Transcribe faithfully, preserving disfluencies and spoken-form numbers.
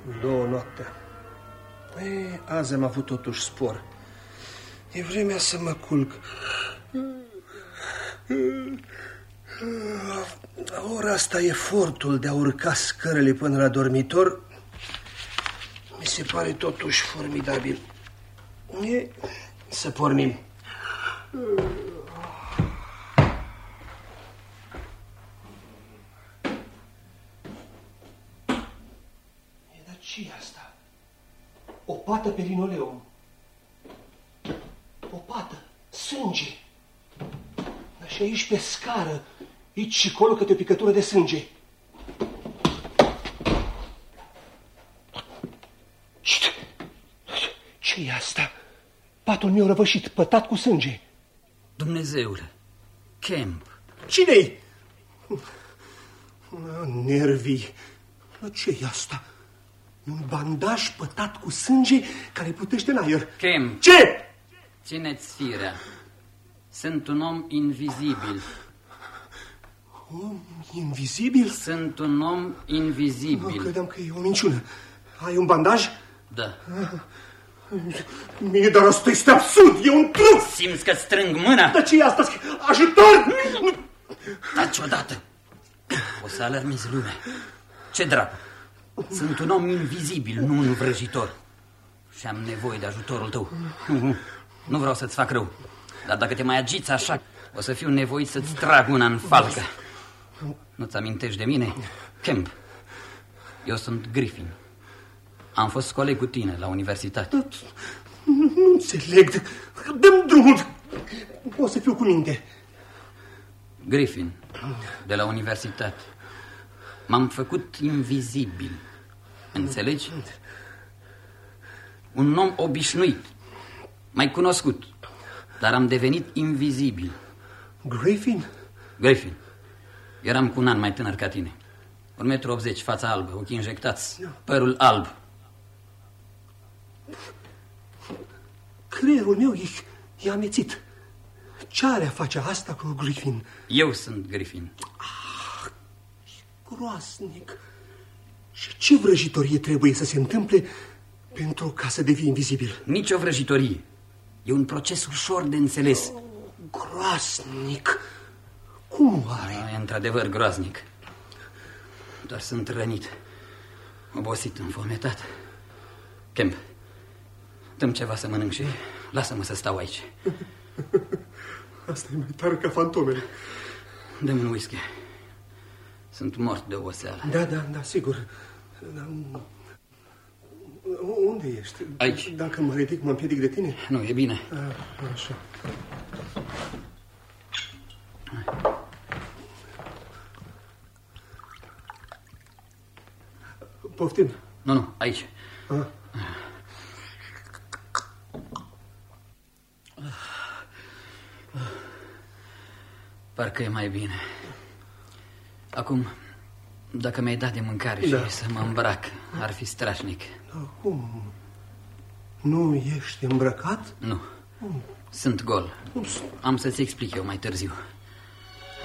Două noaptea. E, azi am avut totuși spor. E vremea să mă culc. La ora asta efortul de a urca scărele până la dormitor mi se pare totuși formidabil. E, să pornim. Dar ce-i asta? O pată pe linoleum. O pată, sânge. Dar și aici pe scară, aici și acolo câte o picătură de sânge. Ce-i asta? Patul meu răvășit, pătat cu sânge. Dumnezeule, Kemp. Cine-i? Nervii. Ce-i asta? Un bandaj pătat cu sânge care plutește în aer. Kemp. Ce? Țineți firea. Sunt un om invizibil. Om invizibil? Sunt un om invizibil. Mă, credeam că e o minciună. Ai un bandaj? Da. Mie, dar asta este absurd, e un truc! Simți că strâng mâna? Dar ce e asta? Ajutor! Taci odată. O să alarmezi lumea. Ce dracu? Sunt un om invizibil, nu un vrăjitor. Și am nevoie de ajutorul tău. Nu vreau să-ți fac rău, dar dacă te mai agiți așa, o să fiu nevoit să-ți trag una în falcă. Nu-ți amintești de mine? Kemp, eu sunt Griffin. Am fost coleg cu tine la universitate. Nu înțeleg. Dă-mi drumul. O să fiu cu minte. Griffin, de la universitate. M-am făcut invizibil. Înțelegi? Un om obișnuit, mai cunoscut, dar am devenit invizibil. Griffin? Griffin. Eram cu un an mai tânăr ca tine. un metru optzeci, fața albă, ochii injectați, părul alb. Creierul meu e, e amețit. Ce are a face asta cu Griffin? Eu sunt Griffin. Ah, groasnic. Și ce vrăjitorie trebuie să se întâmple pentru ca să devii invizibil? Nici o vrăjitorie. E un proces ușor de înțeles. Oh, groasnic. Cum are? E într-adevăr groaznic. Doar sunt rănit, obosit, înfometat. Kemp, dă-mi ceva să mănânc și lasă-mă să stau aici. Asta e mai tare ca fantomele. Dă-mi un whisky. Sunt mort de oboseală. Da, da, da, sigur. Unde ești? Aici. Dacă mă ridic, mă împiedic de tine? Nu, e bine. A, așa. Poftim? Nu, nu, aici. A. Parcă e mai bine. Acum, dacă mi-ai dat de mâncare da. și să mă îmbrac, ar fi strașnic. Cum? Nu ești îmbrăcat? Nu. Sunt gol. Am să-ți explic eu mai târziu.